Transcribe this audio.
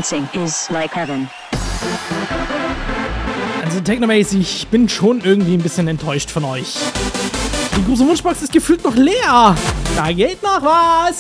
Dancing is like heaven. Also technomäßig, ich bin schon irgendwie ein bisschen enttäuscht von euch. Die große Wunschbox ist gefühlt noch leer. Da geht noch was.